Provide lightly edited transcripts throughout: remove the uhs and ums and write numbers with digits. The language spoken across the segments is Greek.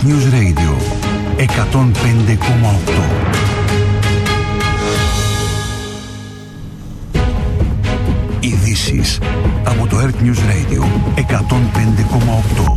Earth News Radio 105,8. Ειδήσεις από το Earth News Radio 105,8.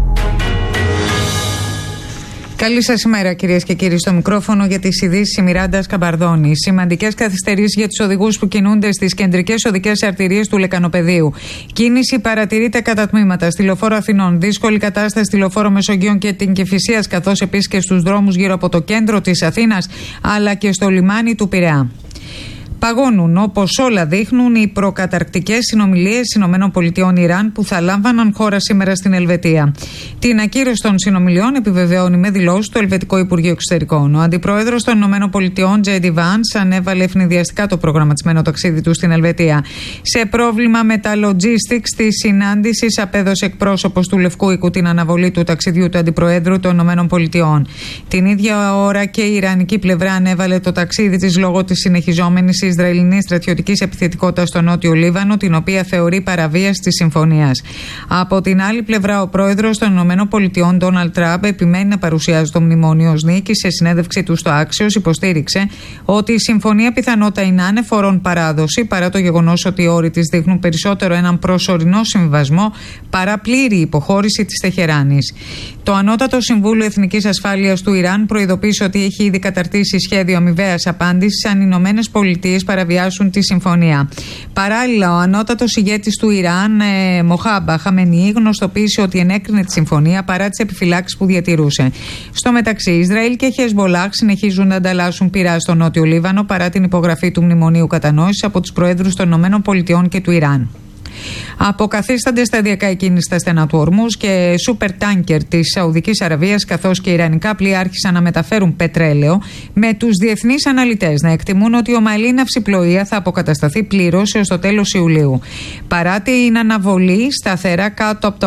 Καλή σας ημέρα, κυρίες και κύριοι. Στο μικρόφωνο για τις ειδήσεις η Μιράντα Σκαμπαρδόνη. Σημαντικές καθυστερήσεις για τους οδηγούς που κινούνται στις κεντρικές οδικές αρτηρίες του Λεκανοπεδίου. Κίνηση παρατηρείται κατά τμήματα στη Λεωφόρο Αθηνών. Δύσκολη κατάσταση στη Λεωφόρο Μεσογείων και την Κηφισίας, καθώς επίσης και στους δρόμους γύρω από το κέντρο της Αθήνας, αλλά και στο λιμάνι του Πειραιά. Παγώνουν, όπως όλα δείχνουν, οι προκαταρκτικές συνομιλίες ΗΠΑ-Ιράν που θα λάμβαναν χώρα σήμερα στην Ελβετία. Την ακύρωση των συνομιλιών επιβεβαιώνει με δηλώσεις το Ελβετικό Υπουργείο Εξωτερικών. Ο Αντιπρόεδρος των ΗΠΑ, J.D. Vance, ανέβαλε ευνηδιαστικά το προγραμματισμένο ταξίδι του στην Ελβετία. Σε πρόβλημα με τα logistics της συνάντησης, απέδωσε εκπρόσωπος του Λευκού Οίκου την αναβολή του ταξιδιού του Αντιπροέδρου των ΗΠΑ. Την ίδια ώρα και η Ιρανική πλευρά ανέβαλε το ταξίδι της λόγω της συνεχιζόμενης Ισραηλινής στρατιωτικής επιθετικότητας στο Νότιο Λίβανο, την οποία θεωρεί παραβίαση της συμφωνίας. Από την άλλη πλευρά, ο πρόεδρος των ΗΠΑ, Ντόναλντ Τραμπ, επιμένει να παρουσιάζει το μνημόνιο ως νίκη. Σε συνέντευξή του στο Άξιος, υποστήριξε ότι η συμφωνία πιθανότατα είναι ανεφορών παράδοση, παρά το γεγονός ότι οι όροι της δείχνουν περισσότερο έναν προσωρινό συμβιβασμό παρά πλήρη υποχώρηση της Τεχεράνης. Το Ανώτατο Συμβούλιο Εθνικής Ασφάλειας του Ιράν προειδοποίησε ότι έχει ήδη καταρτήσει σχέδιο αμοιβαίας απάντησης αν οι ΗΠΑ παραβιάσουν τη συμφωνία. Παράλληλα, ο ανώτατος ηγέτης του Ιράν, Μοχάμπα Χαμενεή, γνωστοποίησε ότι ενέκρινε τη συμφωνία παρά τις επιφυλάξεις που διατηρούσε. Στο μεταξύ, Ισραήλ και Χεσμολάχ συνεχίζουν να ανταλλάσσουν πυρά στο Νότιο Λίβανο παρά την υπογραφή του Μνημονίου Κατανόησης από τους προέδρους των ΗΠΑ και του Ιράν. Αποκαθίστανται σταδιακά η κίνηση στα στενά του Ορμούζ και σούπερ τάνκερ της Σαουδικής Αραβίας, καθώς και ιρανικά πλοία άρχισαν να μεταφέρουν πετρέλαιο, με τους διεθνείς αναλυτές να εκτιμούν ότι η ομαλή ναυσιπλοεία θα αποκατασταθεί πλήρως έως το τέλος Ιουλίου. Παρά την αναβολή, σταθερά κάτω από τα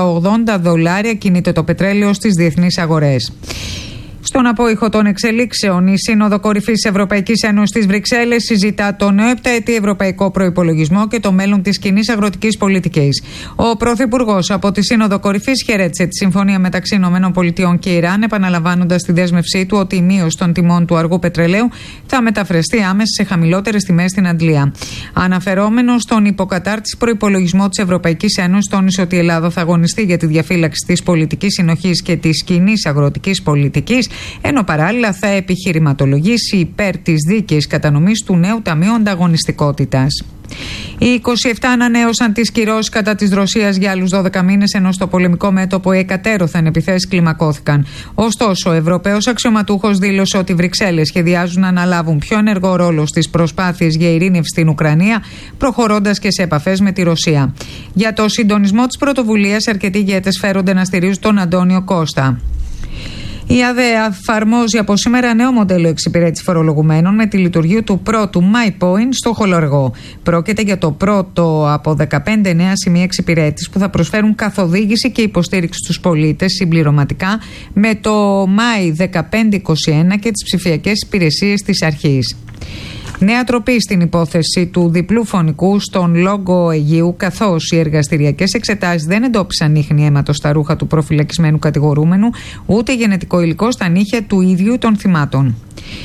$80 κινείται το πετρέλαιο στις διεθνείς αγορές. Στον απόϊχο των εξελίξεων, η Σύνοδο Κορυφής Ευρωπαϊκής Ένωσης της Βρυξέλλες συζητά το νέο επταετή ευρωπαϊκό προϋπολογισμό και το μέλλον της κοινής αγροτικής πολιτικής. Ο Πρωθυπουργός από τη Σύνοδο Κορυφής χαιρέτησε τη συμφωνία μεταξύ ΗΠΑ και Ιράν, επαναλαμβάνοντας τη δέσμευσή του ότι η μείωση των τιμών του αργού πετρελαίου θα μεταφραστεί άμεσα σε χαμηλότερες τιμές στην Αντλία. Αναφερόμενος στον υποκατάρτιση προϋπολογισμό της Ευρωπαϊκής Ένωσης, τόνισε ότι η Ελλάδα θα αγωνιστεί για τη διαφύλαξη της πολιτικής συνοχής και της κοινής αγροτικής πολιτικής, ενώ παράλληλα θα επιχειρηματολογήσει υπέρ της δίκαιης κατανομής του νέου Ταμείου Ανταγωνιστικότητας. Οι 27 ανανέωσαν τις κυρώσεις κατά της Ρωσίας για άλλους 12 μήνες, ενώ στο πολεμικό μέτωπο οι εκατέρωθεν επιθέσεις κλιμακώθηκαν. Ωστόσο, ο Ευρωπαίος αξιωματούχος δήλωσε ότι οι Βρυξέλλες σχεδιάζουν να αναλάβουν πιο ενεργό ρόλο στις προσπάθειες για ειρήνευση στην Ουκρανία, προχωρώντας και σε επαφές με τη Ρωσία. Για το συντονισμό της πρωτοβουλίας, αρκετοί ηγέτες φέρονται να στηρίζουν τον Αντώνιο Κώστα. Η ΑΔΕ εφαρμόζει από σήμερα νέο μοντέλο εξυπηρέτησης φορολογουμένων με τη λειτουργία του πρώτου MyPoint στο Χολοργό. Πρόκειται για το πρώτο από 15 νέα σημεία εξυπηρέτησης που θα προσφέρουν καθοδήγηση και υποστήριξη στους πολίτες συμπληρωματικά με το My 1521 και τις ψηφιακές υπηρεσίες της αρχής. Νέα τροπή στην υπόθεση του διπλού φωνικού στον Λόγκο Αιγαίου, καθώς οι εργαστηριακές εξετάσεις δεν εντόπισαν ίχνη αίματος στα ρούχα του προφυλακισμένου κατηγορούμενου, ούτε γενετικό υλικό στα νύχια του ίδιου των θυμάτων.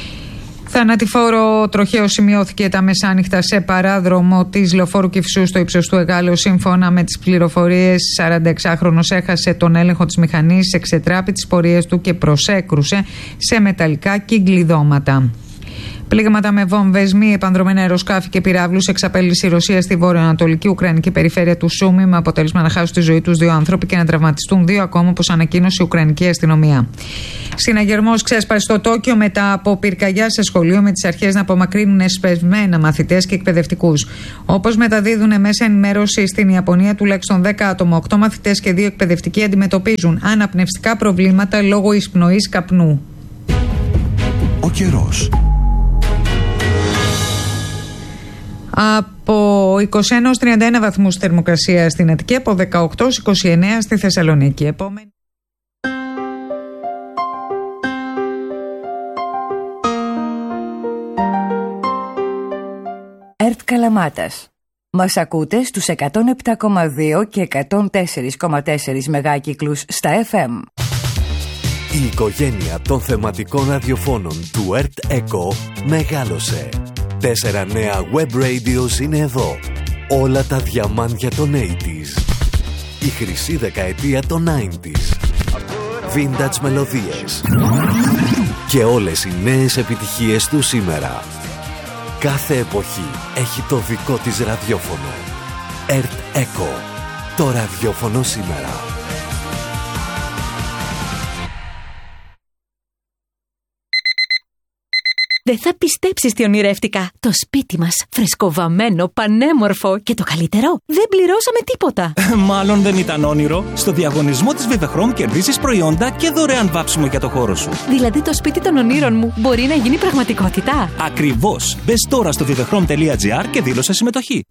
Θανατηφόρο τροχαίο σημειώθηκε τα μεσάνυχτα σε παράδρομο της Λεωφόρου Κηφισού στο ύψος του Εγάλεως. Σύμφωνα με τις πληροφορίες, 46χρονος έχασε τον έλεγχο της μηχανής, εξετράπη τις πορείες του και προσέκρουσε σε μεταλλικά κυκλειδώματα. Πλήγματα με βόμβες, μη επανδρομένα αεροσκάφη και πυράβλους εξαπέλυσε η Ρωσία στη βορειοανατολική Ουκρανική περιφέρεια του Σούμι, με αποτέλεσμα να χάσουν τη ζωή τους 2 άνθρωποι και να τραυματιστούν 2 ακόμα, όπως ανακοίνωσε η Ουκρανική αστυνομία. Συναγερμός ξέσπασε στο Τόκιο μετά από πυρκαγιά σε σχολείο, με τις αρχές να απομακρύνουν εσπευμένα μαθητές και εκπαιδευτικούς. Όπως μεταδίδουν μέσα ενημέρωση στην Ιαπωνία, τουλάχιστον 10 άτομα, 8 μαθητές και 2 εκπαιδευτικοί αντιμετωπίζουν αναπνευστικά προβλήματα λόγω εισπνοής καπνού. Ο καιρός. Από 21 έως 31 βαθμούς θερμοκρασία στην Αττική, από 18 έως 29 στη Θεσσαλονίκη. Επόμενη. ΕΡΤ Καλαμάτας. Μας ακούτε στους 107,2 και 104,4 μεγάκυκλους στα FM. Η οικογένεια των θεματικών ραδιοφώνων του Earth Echo μεγάλωσε. 4 νέα web radios είναι εδώ. Όλα τα διαμάντια των 80s. Η χρυσή δεκαετία των 90s. Vintage μελωδίες. Και όλες οι νέες επιτυχίες του σήμερα. Κάθε εποχή έχει το δικό της ραδιόφωνο. Earth Echo. Το ραδιόφωνο σήμερα. Δεν θα πιστέψεις τι ονειρεύτηκα. Το σπίτι μας, φρεσκοβαμμένο, πανέμορφο και το καλύτερο, δεν πληρώσαμε τίποτα. Μάλλον δεν ήταν όνειρο. Στο διαγωνισμό της Vivechrome κερδίσεις προϊόντα και δωρεάν βάψιμο για το χώρο σου. Δηλαδή το σπίτι των ονείρων μου μπορεί να γίνει πραγματικότητα. Ακριβώς. Μπες τώρα στο vivechrome.gr και δήλωσε συμμετοχή.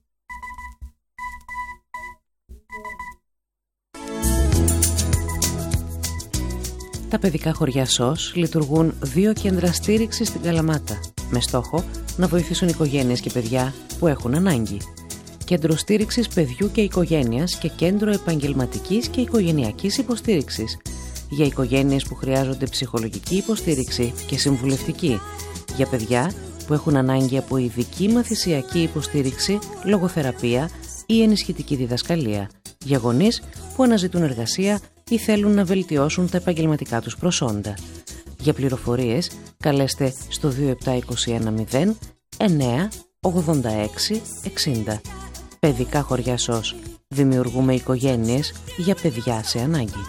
Τα παιδικά χωριά ΣΟΣ λειτουργούν 2 κέντρα στήριξης στην Καλαμάτα, με στόχο να βοηθήσουν οικογένειες και παιδιά που έχουν ανάγκη. Κέντρο στήριξης παιδιού και οικογένειας και κέντρο επαγγελματικής και οικογενειακής υποστήριξης για οικογένειες που χρειάζονται ψυχολογική υποστήριξη και συμβουλευτική, για παιδιά που έχουν ανάγκη από ειδική μαθησιακή υποστήριξη, λογοθεραπεία ή ενισχυτική διδασκαλία, για γονείς που αναζητούν εργασία ή θέλουν να βελτιώσουν τα επαγγελματικά τους προσόντα. Για πληροφορίες καλέστε στο 27210 9 86 60. Παιδικά χωριά ΣΟΣ. Δημιουργούμε οικογένειες για παιδιά σε ανάγκη.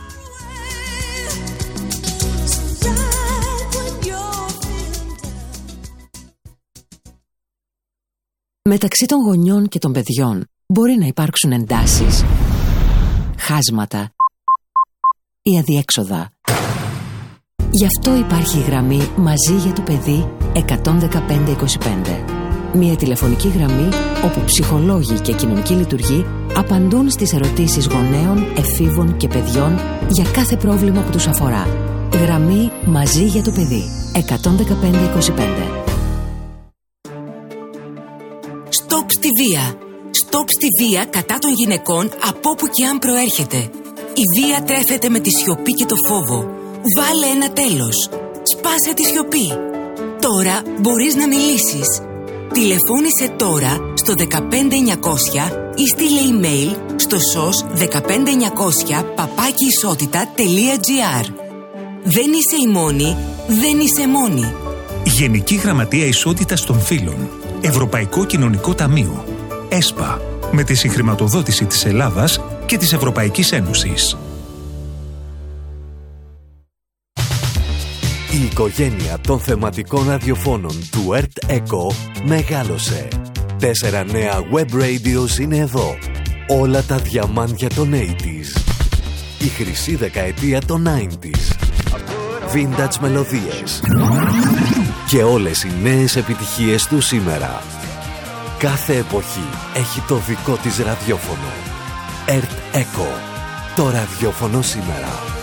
Μεταξύ των γονιών και των παιδιών μπορεί να υπάρξουν εντάσεις, χάσματα ή αδιέξοδα. Γι' αυτό υπάρχει η γραμμή Μαζί για το παιδί 11525. Μια τηλεφωνική γραμμή όπου ψυχολόγοι και κοινωνικοί λειτουργοί απαντούν στις ερωτήσεις γονέων, εφήβων και παιδιών για κάθε πρόβλημα που τους αφορά. Γραμμή Μαζί για το παιδί 11525. Stop στη βία. Stop στη βία κατά των γυναικών από όπου και αν προέρχεται. Η βία τρέφεται με τη σιωπή και το φόβο. Βάλε ένα τέλος. Σπάσε τη σιωπή. Τώρα μπορείς να μιλήσεις. Τηλεφώνησε τώρα στο 15900 ή στείλε email στο sos15900@isotita.gr. Δεν είσαι η μόνη, δεν είσαι μόνη. Γενική Γραμματεία Ισότητας των Φύλων. Ευρωπαϊκό Κοινωνικό Ταμείο. ΕΣΠΑ. Με τη συγχρηματοδότηση της Ελλάδας και της Ευρωπαϊκής Ένωσης. Η οικογένεια των θεματικών ραδιοφώνων του Earth Echo μεγάλωσε. 4 νέα web radios είναι εδώ. Όλα τα διαμάντια των 80s. Η χρυσή δεκαετία των 90s. Vintage μελωδίες. Και όλες οι νέες επιτυχίες του σήμερα. Κάθε εποχή έχει το δικό της ραδιόφωνο. Earth Echo. Το ραδιόφωνο σήμερα.